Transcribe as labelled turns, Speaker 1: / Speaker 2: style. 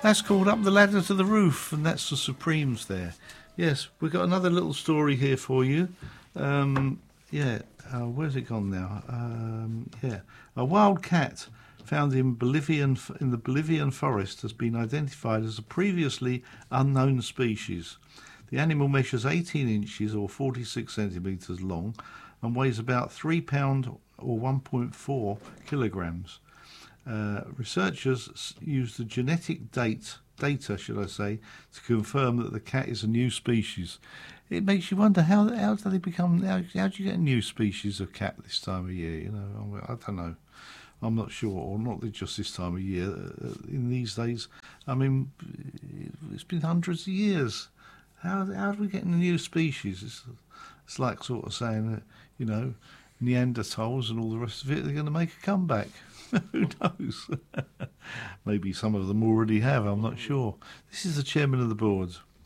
Speaker 1: That's called Up the Ladder to the Roof, and that's the Supremes there. Yes, we've got another little story here for you. Where's it gone now? A wild cat found in the Bolivian forest has been identified as a previously unknown species. The animal measures 18 inches or 46 centimetres long and weighs about 3 pounds or 1.4 kilograms. Researchers used the genetic data, to confirm that the cat is a new species. It makes you wonder how do they become? How do you get a new species of cat this time of year? You know, I don't know. I'm not sure, or not just this time of year. In these days, I mean, it's been hundreds of years. How do we get a new species? It's like sort of saying that, you know, Neanderthals and all the rest of it, they're going to make a comeback. Who knows? Maybe some of them already have, I'm not sure. This is the chairman of the board.